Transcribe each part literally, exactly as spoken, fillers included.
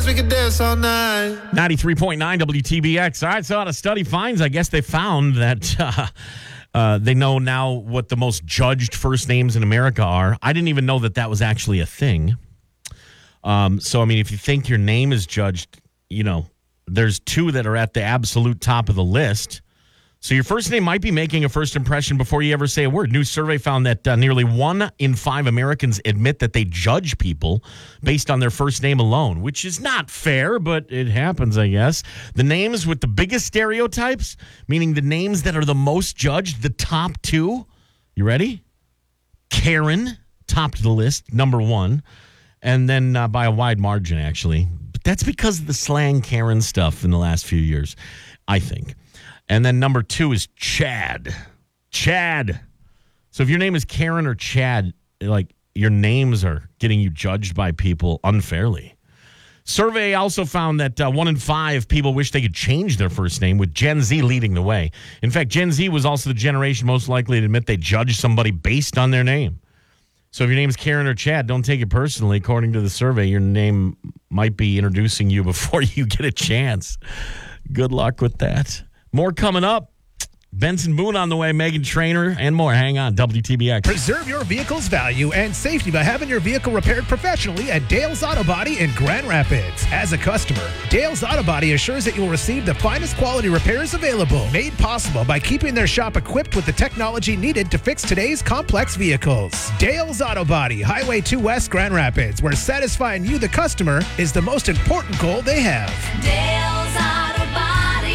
We could dance all night. ninety-three point nine W T B X. All right, so out a study finds, I guess they found that uh, uh, they know now what the most judged first names in America are. I didn't even know that that was actually a thing. Um, so, I mean, if you think your name is judged, you know, there's two that are at the absolute top of the list. So your first name might be making a first impression before you ever say a word. New survey found that uh, nearly one in five Americans admit that they judge people based on their first name alone, which is not fair, but it happens, I guess. The names with the biggest stereotypes, meaning the names that are the most judged, the top two. You ready? Karen topped the list, number one. And then uh, by a wide margin, actually. But that's because of the slang Karen stuff in the last few years, I think. And then number two is Chad. Chad. So if your name is Karen or Chad, like your names are getting you judged by people unfairly. Survey also found that uh, one in five people wish they could change their first name, with Gen Z leading the way. In fact, Gen Z was also the generation most likely to admit they judge somebody based on their name. So if your name is Karen or Chad, don't take it personally. According to the survey, your name might be introducing you before you get a chance. Good luck with that. More coming up. Benson Boone on the way, Megan Trainor, and more. Hang on, W T B X. Preserve your vehicle's value and safety by having your vehicle repaired professionally at Dale's Auto Body in Grand Rapids. As a customer, Dale's Auto Body assures that you will receive the finest quality repairs available, made possible by keeping their shop equipped with the technology needed to fix today's complex vehicles. Dale's Auto Body, Highway two West, Grand Rapids, where satisfying you, the customer, is the most important goal they have. Dale's Auto Body.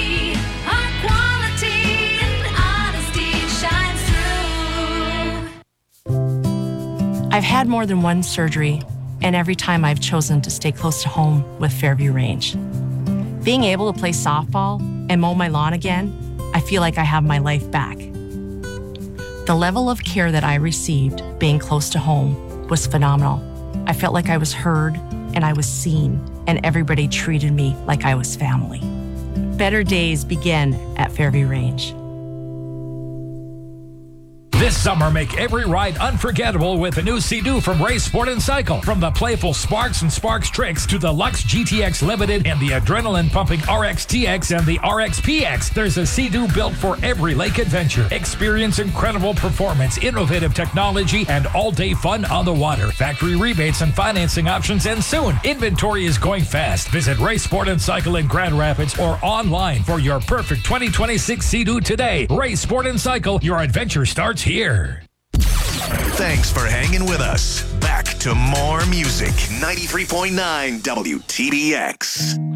I've had more than one surgery, and every time I've chosen to stay close to home with Fairview Range. Being able to play softball and mow my lawn again, I feel like I have my life back. The level of care that I received being close to home was phenomenal. I felt like I was heard and I was seen, and everybody treated me like I was family. Better days begin at Fairview Range. This summer, make every ride unforgettable with a new Sea-Doo from Race Sport and Cycle. From the playful Sparks and Sparks Tricks to the Lux G T X Limited and the adrenaline-pumping R X T X and the R X P X, there's a Sea-Doo built for every lake adventure. Experience incredible performance, innovative technology, and all-day fun on the water. Factory rebates and financing options end soon. Inventory is going fast. Visit Race Sport and Cycle in Grand Rapids or online for your perfect twenty twenty-six Sea-Doo today. Race Sport and Cycle, your adventure starts here. Thanks for hanging with us. Back to more music. ninety-three point nine W T B X.